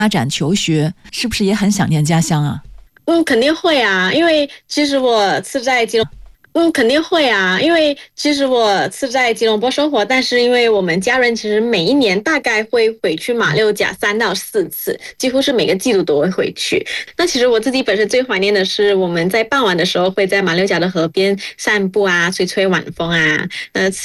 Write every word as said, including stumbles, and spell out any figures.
发展求学，是不是也很想念家乡啊？ 嗯，肯定会啊，因为其实我是在吉隆。嗯，肯定会啊，因为其实我是在吉隆坡生活，但是因为我们家人其实每一年大概会回去马六甲三到四次，几乎是每个季度都会回去。那其实我自己本身最怀念的是我们在傍晚的时候会在马六甲的河边散步啊，吹吹晚风啊，呃，